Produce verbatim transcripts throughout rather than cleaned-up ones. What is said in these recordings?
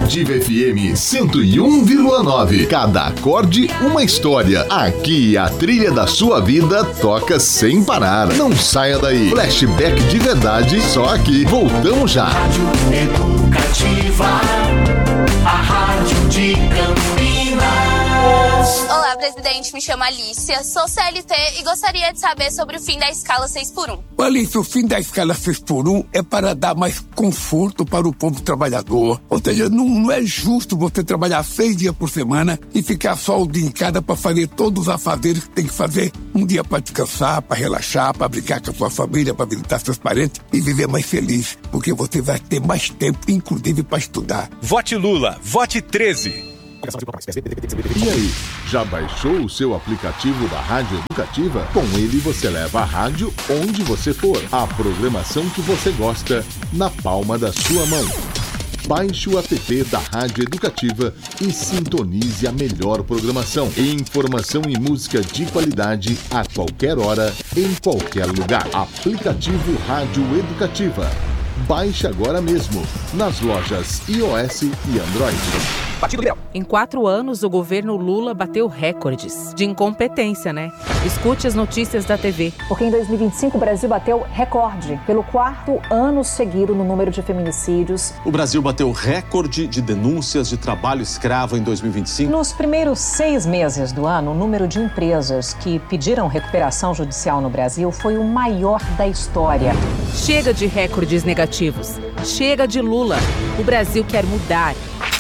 Educativa F M cento e um vírgula nove. Cada acorde, uma história. Aqui a trilha da sua vida toca sem parar. Não saia daí. Flashback de verdade, só aqui. Voltamos já. Rádio Educativa, a rádio de Campinas. Olá, presidente. Me chamo Alicia, sou C L T e gostaria de saber sobre o fim da escala seis por um. Alicia, o fim da escala seis por um é para dar mais conforto para o povo trabalhador. Ou seja, não, não é justo você trabalhar seis dias por semana e ficar só o dia em cada para fazer todos os afazeres que tem que fazer. Um dia para descansar, para relaxar, para brincar com a sua família, para visitar seus parentes e viver mais feliz. Porque você vai ter mais tempo, inclusive, para estudar. Vote Lula, vote treze. E aí, já baixou o seu aplicativo da Rádio Educativa? Com ele você leva a rádio onde você for. A programação que você gosta na palma da sua mão. Baixe o app da Rádio Educativa e sintonize a melhor programação. Informação e música de qualidade a qualquer hora, em qualquer lugar. Aplicativo Rádio Educativa. Baixe agora mesmo, nas lojas iOS e Android. Em quatro anos, o governo Lula bateu recordes de incompetência, né? Escute as notícias da T V. Porque em dois mil e vinte e cinco o Brasil bateu recorde pelo quarto ano seguido no número de feminicídios. O Brasil bateu recorde de denúncias de trabalho escravo em dois mil e vinte e cinco. Nos primeiros seis meses do ano, o número de empresas que pediram recuperação judicial no Brasil foi o maior da história. Chega de recordes negativos. Chega de Lula. O Brasil quer mudar.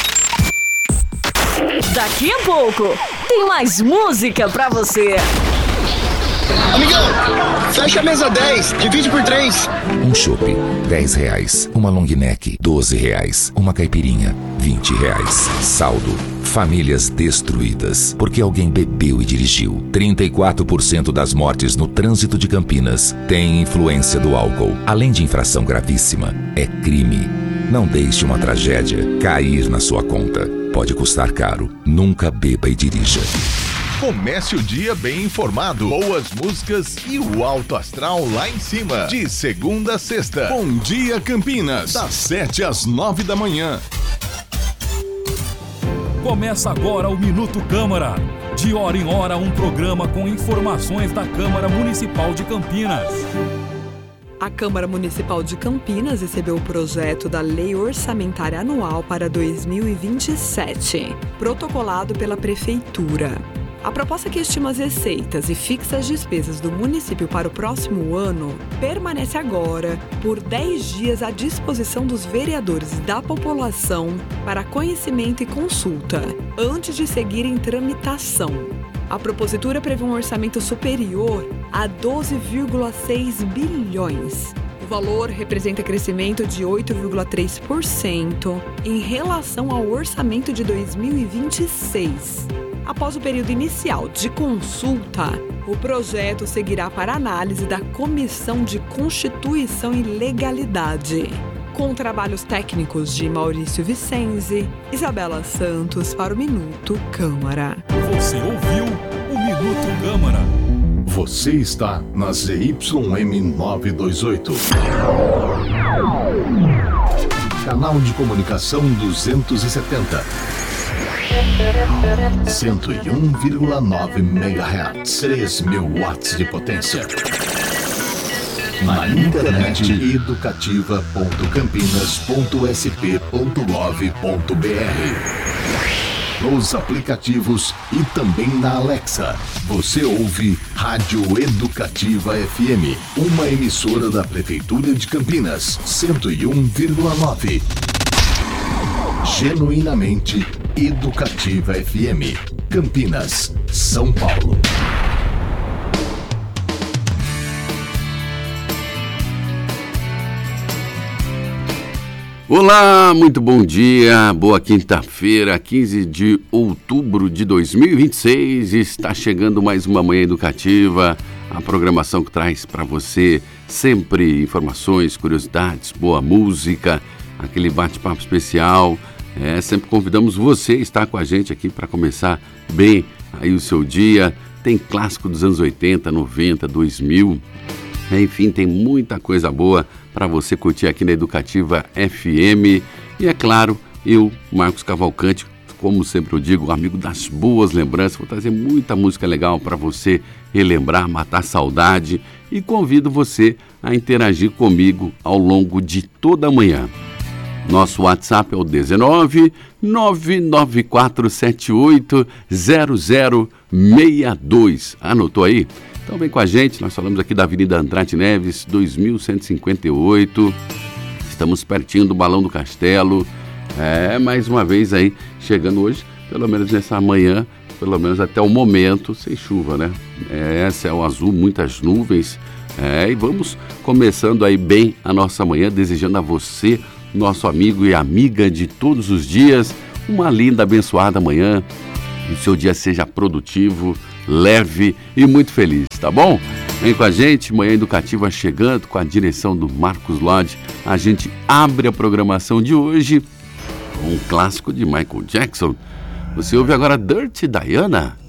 Daqui a pouco, tem mais música pra você. Amigão, fecha a mesa dez, divide por três. Um chopp, dez reais. Uma long neck, doze reais. Uma caipirinha, vinte reais. Saldo, famílias destruídas, porque alguém bebeu e dirigiu. trinta e quatro por cento das mortes no trânsito de Campinas têm influência do álcool. Além de infração gravíssima, é crime. Não deixe uma tragédia cair na sua conta. Pode custar caro. Nunca beba e dirija. Comece o dia bem informado, boas músicas e o alto astral lá em cima. De segunda a sexta. Bom dia, Campinas. Das sete às nove da manhã. Começa agora o Minuto Câmara. De hora em hora, um programa com informações da Câmara Municipal de Campinas. A Câmara Municipal de Campinas recebeu o projeto da Lei Orçamentária Anual para dois mil e vinte e sete, protocolado pela Prefeitura. A proposta que estima as receitas e fixa as despesas do município para o próximo ano permanece agora, por dez dias, à disposição dos vereadores e da população para conhecimento e consulta, antes de seguir em tramitação. A propositura prevê um orçamento superior a doze vírgula seis bilhões. O valor representa crescimento de oito vírgula três por cento em relação ao orçamento de dois mil e vinte e seis. Após o período inicial de consulta, o projeto seguirá para análise da Comissão de Constituição e Legalidade, com trabalhos técnicos de Maurício Vicenzi, Isabela Santos para o Minuto Câmara. Você ouviu o Minuto Câmara. Você está na Z Y M novecentos e vinte e oito. Canal de comunicação duzentos e setenta. cento e um vírgula nove megahertz. três mil watts de potência. Na internet, educativa ponto campinas ponto s p ponto gov ponto b r. Nos aplicativos e também na Alexa. Você ouve Rádio Educativa F M, uma emissora da Prefeitura de Campinas, cento e um vírgula nove. Genuinamente Educativa F M, Campinas, São Paulo. Olá, muito bom dia, boa quinta-feira, quinze de outubro de dois mil e vinte e seis, está chegando mais uma manhã educativa, a programação que traz para você sempre informações, curiosidades, boa música, aquele bate-papo especial, é, sempre convidamos você a estar com a gente aqui para começar bem aí o seu dia, tem clássico dos anos oitenta, noventa, dois mil, enfim, tem muita coisa boa para você curtir aqui na Educativa F M. E é claro, Eu, Marcos Cavalcante, como sempre eu digo, amigo das boas lembranças, vou trazer muita música legal para você relembrar, matar saudade e convido você a interagir comigo ao longo de toda a manhã. Nosso WhatsApp é o dezenove, nove nove quatro sete oito, zero zero seis dois. Anotou aí? Então vem com a gente, nós falamos aqui da Avenida Andrade Neves, dois mil cento e cinquenta e oito. Estamos pertinho do Balão do Castelo. É, mais uma vez aí, chegando hoje, pelo menos nessa manhã, pelo menos até o momento, sem chuva, né? É, céu azul, muitas nuvens. É, e vamos começando aí bem a nossa manhã, desejando a você, nosso amigo e amiga de todos os dias, uma linda, abençoada manhã. Que o seu dia seja produtivo, leve e muito feliz, tá bom? Vem com a gente, Manhã Educativa chegando com a direção do Marcos Lodge. A gente abre a programação de hoje com um clássico de Michael Jackson. Você ouve agora Dirty Diana.